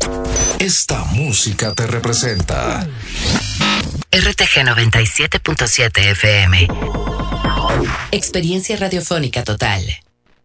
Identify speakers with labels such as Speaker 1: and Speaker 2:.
Speaker 1: Esta música te representa.
Speaker 2: RTG 97.7 FM. Experiencia radiofónica total.